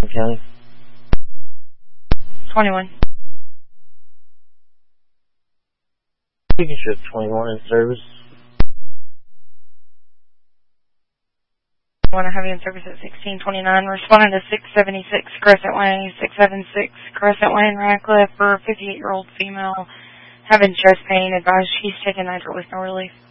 County? 21. Taking shift 21 in service. I want to have you in service at 1629. Responding to 676 Crescent Way, 676 Crescent Way in Radcliffe for a 58-year-old female having chest pain. Advised she's taking nitroglycerin relief.